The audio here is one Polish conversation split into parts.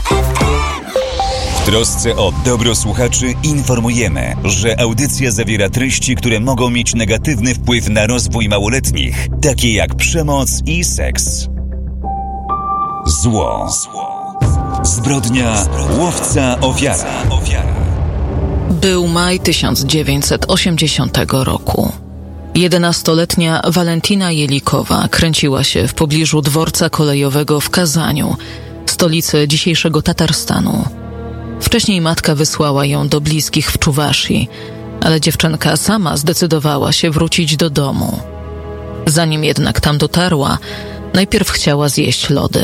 W trosce o dobro słuchaczy informujemy, że audycja zawiera treści, które mogą mieć negatywny wpływ na rozwój małoletnich, takie jak przemoc i seks. Zło. Zbrodnia, łowca, ofiara. Był maj 1980 roku. 11-letnia Walentina Jelikowa kręciła się w pobliżu dworca kolejowego w Kazaniu, stolicy dzisiejszego Tatarstanu. Wcześniej matka wysłała ją do bliskich w Czuwaszii, ale dziewczynka sama zdecydowała się wrócić do domu. Zanim jednak tam dotarła, najpierw chciała zjeść lody.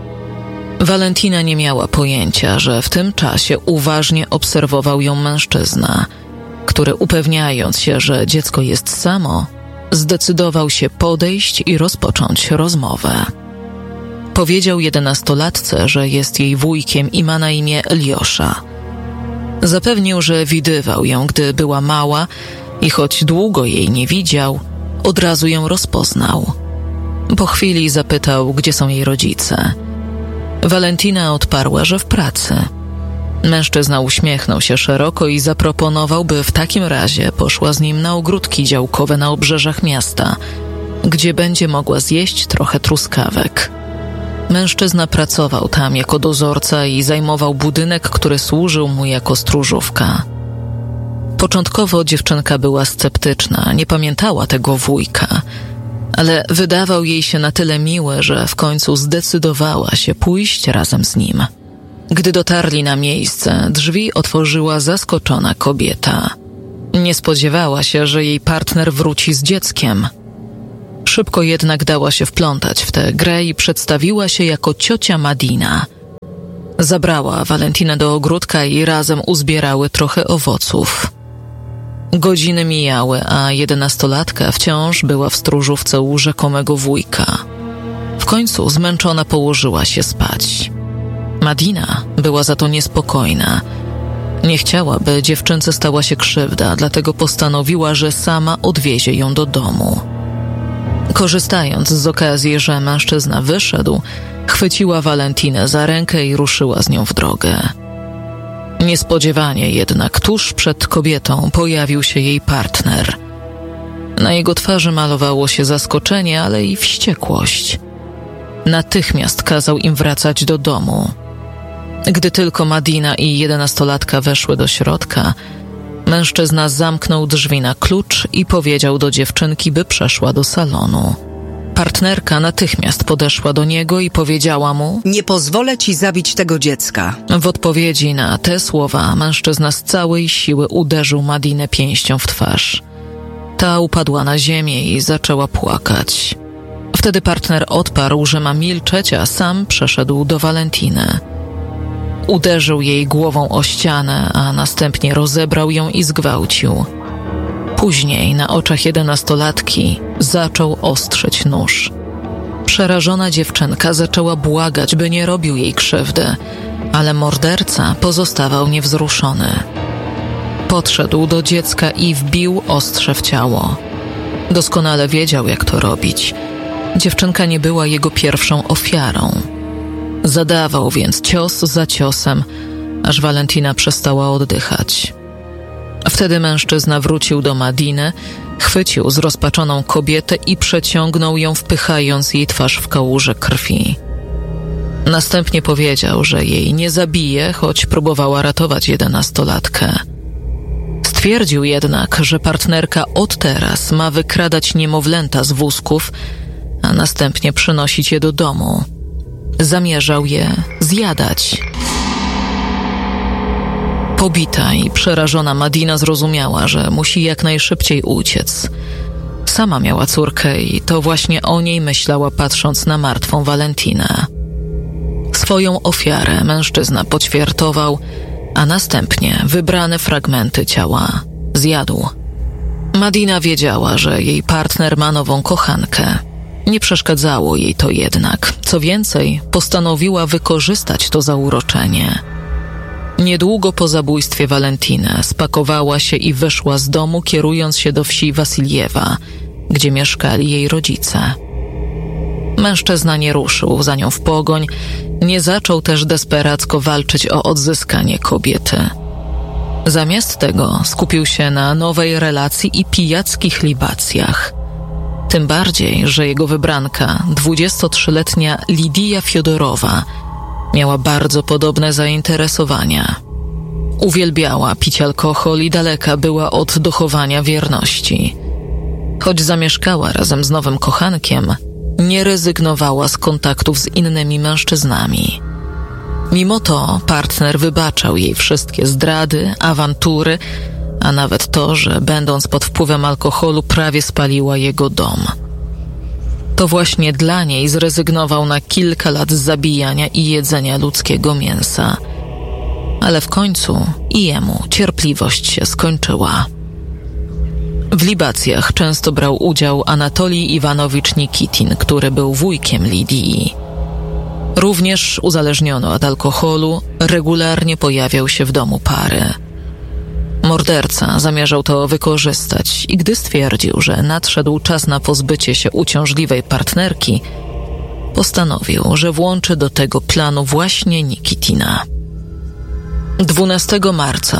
Walentina nie miała pojęcia, że w tym czasie uważnie obserwował ją mężczyzna, który, upewniając się, że dziecko jest samo, zdecydował się podejść i rozpocząć rozmowę. Powiedział 11-latce, że jest jej wujkiem i ma na imię Liosza. Zapewnił, że widywał ją, gdy była mała i choć długo jej nie widział, od razu ją rozpoznał. Po chwili zapytał, gdzie są jej rodzice. Walentina odparła, że w pracy. Mężczyzna uśmiechnął się szeroko i zaproponował, by w takim razie poszła z nim na ogródki działkowe na obrzeżach miasta, gdzie będzie mogła zjeść trochę truskawek. Mężczyzna pracował tam jako dozorca i zajmował budynek, który służył mu jako stróżówka. Początkowo dziewczynka była sceptyczna, nie pamiętała tego wujka, ale wydawał jej się na tyle miły, że w końcu zdecydowała się pójść razem z nim. Gdy dotarli na miejsce, drzwi otworzyła zaskoczona kobieta. Nie spodziewała się, że jej partner wróci z dzieckiem. Szybko jednak dała się wplątać w tę grę i przedstawiła się jako ciocia Madina. Zabrała Walentinę do ogródka i razem uzbierały trochę owoców. Godziny mijały, a 11-latka wciąż była w stróżówce u rzekomego wujka. W końcu zmęczona położyła się spać. Madina była za to niespokojna. Nie chciała, by dziewczynce stała się krzywda, dlatego postanowiła, że sama odwiezie ją do domu. Korzystając z okazji, że mężczyzna wyszedł, chwyciła Walentinę za rękę i ruszyła z nią w drogę. Niespodziewanie jednak tuż przed kobietą pojawił się jej partner. Na jego twarzy malowało się zaskoczenie, ale i wściekłość. Natychmiast kazał im wracać do domu. Gdy tylko Madina i 11-latka weszły do środka, mężczyzna zamknął drzwi na klucz i powiedział do dziewczynki, by przeszła do salonu. Partnerka natychmiast podeszła do niego i powiedziała mu: nie pozwolę ci zabić tego dziecka. W odpowiedzi na te słowa mężczyzna z całej siły uderzył Madinę pięścią w twarz. Ta upadła na ziemię i zaczęła płakać. Wtedy partner odparł, że ma milczeć, a sam przeszedł do Walentiny. Uderzył jej głową o ścianę, a następnie rozebrał ją i zgwałcił. Później na oczach 11-latki zaczął ostrzyć nóż. Przerażona dziewczynka zaczęła błagać, by nie robił jej krzywdy, ale morderca pozostawał niewzruszony. Podszedł do dziecka i wbił ostrze w ciało. Doskonale wiedział, jak to robić. Dziewczynka nie była jego pierwszą ofiarą. Zadawał więc cios za ciosem, aż Walentina przestała oddychać. Wtedy mężczyzna wrócił do Madiny, chwycił zrozpaczoną kobietę i przeciągnął ją, wpychając jej twarz w kałużę krwi. Następnie powiedział, że jej nie zabije, choć próbowała ratować 11-latkę. Stwierdził jednak, że partnerka od teraz ma wykradać niemowlęta z wózków, a następnie przynosić je do domu. Zamierzał je zjadać. Pobita i przerażona Madina zrozumiała, że musi jak najszybciej uciec. Sama miała córkę i to właśnie o niej myślała, patrząc na martwą Walentinę. Swoją ofiarę mężczyzna poćwiartował, a następnie wybrane fragmenty ciała zjadł. Madina wiedziała, że jej partner ma nową kochankę. Nie przeszkadzało jej to jednak. Co więcej, postanowiła wykorzystać to zauroczenie. Niedługo po zabójstwie Walentiny spakowała się i wyszła z domu, kierując się do wsi Wasiljewa, gdzie mieszkali jej rodzice. Mężczyzna nie ruszył za nią w pogoń Nie zaczął też desperacko walczyć o odzyskanie kobiety. Zamiast tego skupił się na nowej relacji i pijackich libacjach. Tym bardziej, że jego wybranka, 23-letnia Lidia Fiodorowa, miała bardzo podobne zainteresowania. Uwielbiała pić alkohol i daleka była od dochowania wierności. Choć zamieszkała razem z nowym kochankiem, nie rezygnowała z kontaktów z innymi mężczyznami. Mimo to partner wybaczał jej wszystkie zdrady, awantury, a nawet to, że będąc pod wpływem alkoholu prawie spaliła jego dom. To właśnie dla niej zrezygnował na kilka lat z zabijania i jedzenia ludzkiego mięsa. Ale w końcu i jemu cierpliwość się skończyła. W libacjach często brał udział Anatolij Iwanowicz Nikitin, który był wujkiem Lidii. Również uzależniony od alkoholu, regularnie pojawiał się w domu pary. Morderca zamierzał to wykorzystać i gdy stwierdził, że nadszedł czas na pozbycie się uciążliwej partnerki, postanowił, że włączy do tego planu właśnie Nikitina. 12 marca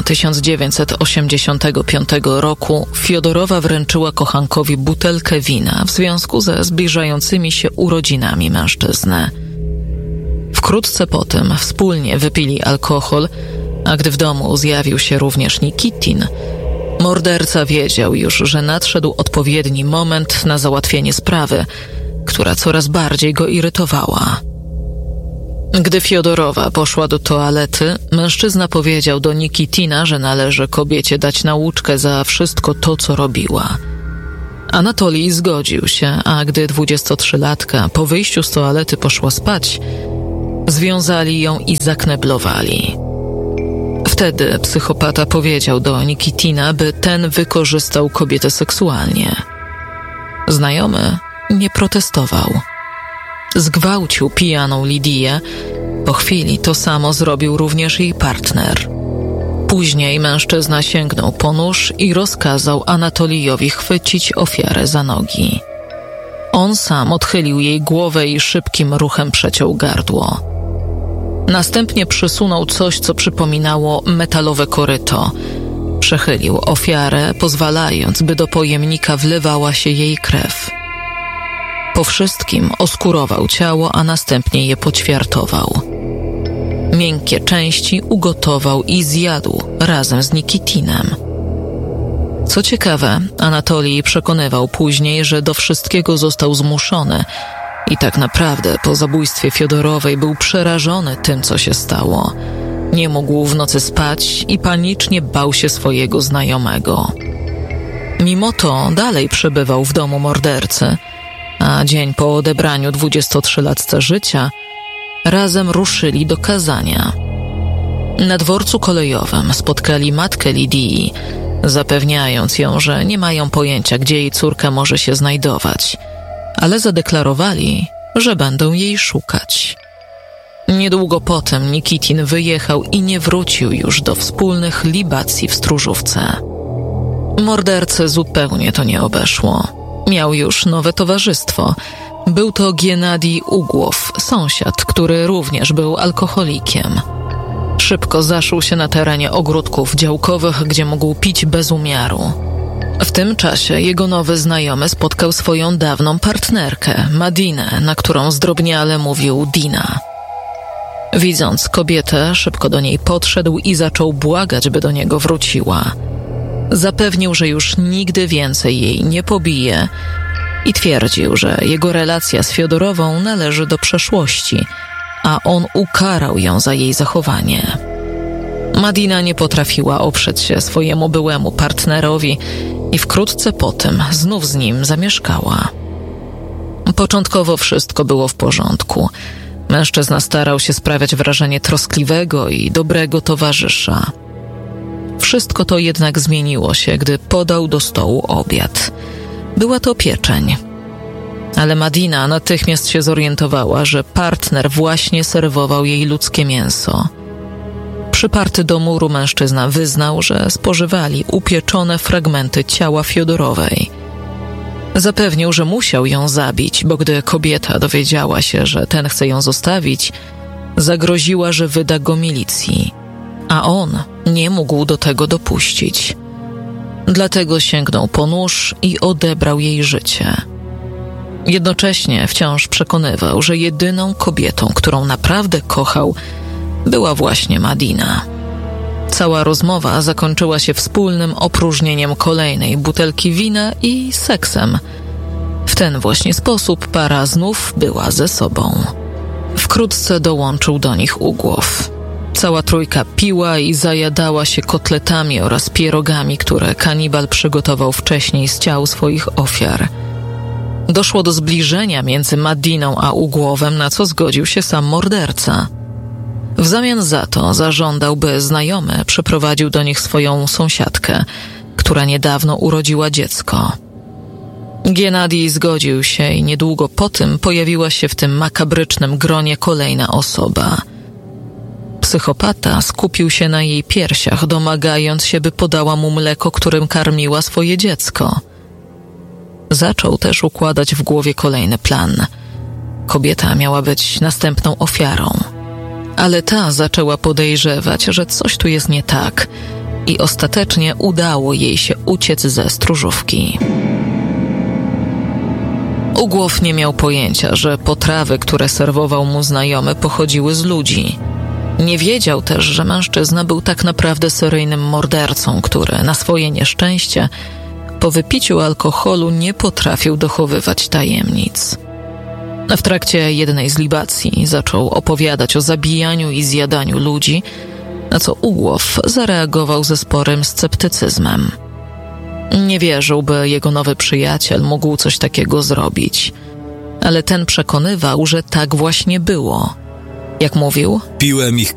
1985 roku Fiodorowa wręczyła kochankowi butelkę wina w związku ze zbliżającymi się urodzinami mężczyzny. Wkrótce potem wspólnie wypili alkohol, a gdy w domu zjawił się również Nikitin, morderca wiedział już, że nadszedł odpowiedni moment na załatwienie sprawy, która coraz bardziej go irytowała. Gdy Fiodorowa poszła do toalety, mężczyzna powiedział do Nikitina, że należy kobiecie dać nauczkę za wszystko to, co robiła. Anatolij zgodził się, a gdy 23-latka po wyjściu z toalety poszła spać, związali ją i zakneblowali. Wtedy psychopata powiedział do Nikitina, by ten wykorzystał kobietę seksualnie. Znajomy nie protestował. Zgwałcił pijaną Lidię. Po chwili to samo zrobił również jej partner. Później mężczyzna sięgnął po nóż i rozkazał Anatolijowi chwycić ofiarę za nogi. On sam odchylił jej głowę i szybkim ruchem przeciął gardło. Następnie przysunął coś, co przypominało metalowe koryto. Przechylił ofiarę, pozwalając, by do pojemnika wlewała się jej krew. Po wszystkim oskurował ciało, a następnie je poćwiartował. Miękkie części ugotował i zjadł razem z Nikitinem. Co ciekawe, Anatolij przekonywał później, że do wszystkiego został zmuszony i tak naprawdę po zabójstwie Fiodorowej był przerażony tym, co się stało. Nie mógł w nocy spać i panicznie bał się swojego znajomego. Mimo to dalej przebywał w domu mordercy, a dzień po odebraniu 23-latce życia razem ruszyli do kazania. Na dworcu kolejowym spotkali matkę Lidii, zapewniając ją, że nie mają pojęcia, gdzie jej córka może się znajdować, ale zadeklarowali, że będą jej szukać. Niedługo potem Nikitin wyjechał i nie wrócił już do wspólnych libacji w Stróżówce. Mordercę zupełnie to nie obeszło. Miał już nowe towarzystwo. Był to Giennadij Ugłow, sąsiad, który również był alkoholikiem. Szybko zaszył się na terenie ogródków działkowych, gdzie mógł pić bez umiaru. W tym czasie jego nowy znajomy spotkał swoją dawną partnerkę, Madinę, na którą zdrobniale mówił Dina. Widząc kobietę, szybko do niej podszedł i zaczął błagać, by do niego wróciła. Zapewnił, że już nigdy więcej jej nie pobije i twierdził, że jego relacja z Fiodorową należy do przeszłości, a on ukarał ją za jej zachowanie. Madina nie potrafiła oprzeć się swojemu byłemu partnerowi i wkrótce potem znów z nim zamieszkała. Początkowo wszystko było w porządku. Mężczyzna starał się sprawiać wrażenie troskliwego i dobrego towarzysza. Wszystko to jednak zmieniło się, gdy podał do stołu obiad. Była to pieczeń. Ale Madina natychmiast się zorientowała, że partner właśnie serwował jej ludzkie mięso. Przyparty do muru mężczyzna wyznał, że spożywali upieczone fragmenty ciała Fiodorowej. Zapewnił, że musiał ją zabić, bo gdy kobieta dowiedziała się, że ten chce ją zostawić, Zagroziła, że wyda go milicji, a on nie mógł do tego dopuścić. Dlatego sięgnął po nóż i odebrał jej życie. Jednocześnie wciąż przekonywał, że jedyną kobietą, którą naprawdę kochał, była właśnie Madina. Cała rozmowa zakończyła się wspólnym opróżnieniem kolejnej butelki wina i seksem. W ten właśnie sposób para znów była ze sobą. Wkrótce dołączył do nich Ugłow. Cała trójka piła i zajadała się kotletami oraz pierogami, które kanibal przygotował wcześniej z ciał swoich ofiar. Doszło do zbliżenia między Madiną a Ugłowem, na co zgodził się sam morderca. W zamian za to zażądał, by znajomy przyprowadził do nich swoją sąsiadkę, która niedawno urodziła dziecko. Gennadij zgodził się i niedługo po tym pojawiła się w tym makabrycznym gronie kolejna osoba. Psychopata skupił się na jej piersiach, domagając się, by podała mu mleko, którym karmiła swoje dziecko. Zaczął też układać w głowie kolejny plan. Kobieta miała być następną ofiarą, ale ta zaczęła podejrzewać, że coś tu jest nie tak i ostatecznie udało jej się uciec ze stróżówki. Ugłow nie miał pojęcia, że potrawy, które serwował mu znajomy, pochodziły z ludzi. Nie wiedział też, że mężczyzna był tak naprawdę seryjnym mordercą, który na swoje nieszczęście po wypiciu alkoholu nie potrafił dochowywać tajemnic. W trakcie jednej z libacji zaczął opowiadać o zabijaniu i zjadaniu ludzi, na co Ugłow zareagował ze sporym sceptycyzmem. Nie wierzył, by jego nowy przyjaciel mógł coś takiego zrobić, ale ten przekonywał, że tak właśnie było. Jak mówił, piłem ich